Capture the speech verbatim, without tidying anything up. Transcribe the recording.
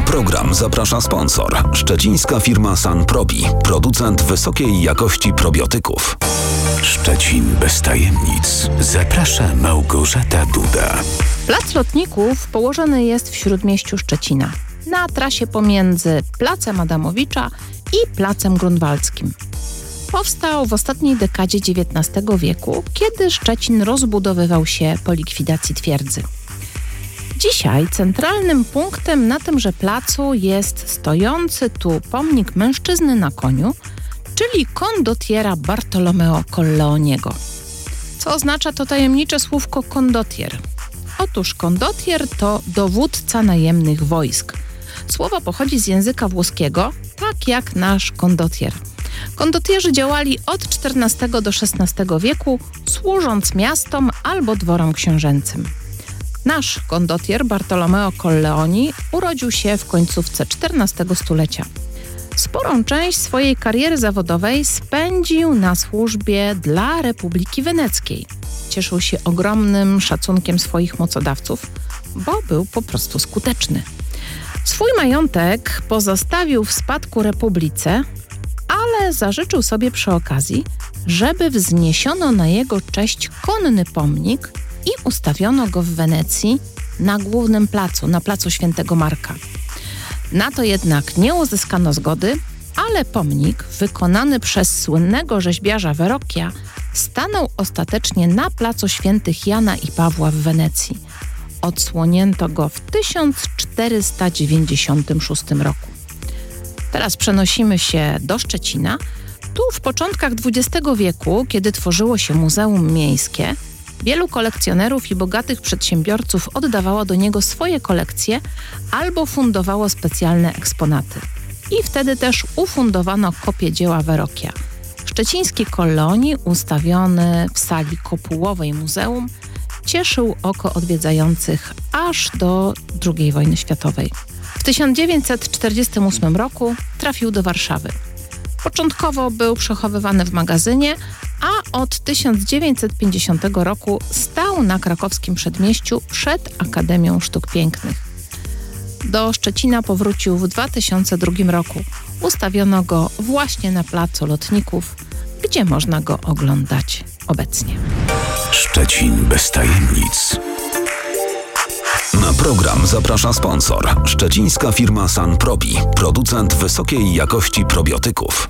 program zaprasza sponsor. Szczecińska firma Sanprobi, producent wysokiej jakości probiotyków. Szczecin bez tajemnic. Zaprasza Małgorzata Duda. Plac Lotników położony jest w śródmieściu Szczecina, na trasie pomiędzy Placem Adamowicza i Placem Grunwaldzkim. Powstał w ostatniej dekadzie dziewiętnastego wieku, kiedy Szczecin rozbudowywał się po likwidacji twierdzy. Dzisiaj centralnym punktem na tymże placu jest stojący tu pomnik mężczyzny na koniu, czyli kondottiera Bartolomeo Colleoniego. Co oznacza to tajemnicze słówko kondottier? Otóż kondottier to dowódca najemnych wojsk. Słowo pochodzi z języka włoskiego, tak jak nasz kondottier. Kondottierzy działali od czternastego do szesnastego wieku, służąc miastom albo dworom książęcym. Nasz kondottier Bartolomeo Colleoni urodził się w końcówce czternastego stulecia. Sporą część swojej kariery zawodowej spędził na służbie dla Republiki Weneckiej. Cieszył się ogromnym szacunkiem swoich mocodawców, bo był po prostu skuteczny. Swój majątek pozostawił w spadku Republice, ale zażyczył sobie przy okazji, żeby wzniesiono na jego cześć konny pomnik i ustawiono go w Wenecji na głównym placu, na placu Świętego Marka. Na to jednak nie uzyskano zgody, ale pomnik wykonany przez słynnego rzeźbiarza Verrocchia stanął ostatecznie na placu Świętych Jana i Pawła w Wenecji. Odsłonięto go w tysiąc czterysta dziewięćdziesiątym szóstym roku. Teraz przenosimy się do Szczecina. Tu w początkach dwudziestego wieku, kiedy tworzyło się Muzeum Miejskie, wielu kolekcjonerów i bogatych przedsiębiorców oddawało do niego swoje kolekcje albo fundowało specjalne eksponaty. I wtedy też ufundowano kopię dzieła Verrocchia. Szczeciński Colleoni, ustawiony w sali kopułowej muzeum, cieszył oko odwiedzających aż do drugiej wojny światowej. W tysiąc dziewięćset czterdziestym ósmym roku trafił do Warszawy. Początkowo był przechowywany w magazynie, a od tysiąc dziewięćset pięćdziesiątego roku stał na krakowskim przedmieściu przed Akademią Sztuk Pięknych. Do Szczecina powrócił w dwa tysiące drugim roku. Ustawiono go właśnie na placu Lotników, gdzie można go oglądać obecnie. Szczecin bez tajemnic. Na program zaprasza sponsor. Szczecińska firma Sanprobi, producent wysokiej jakości probiotyków.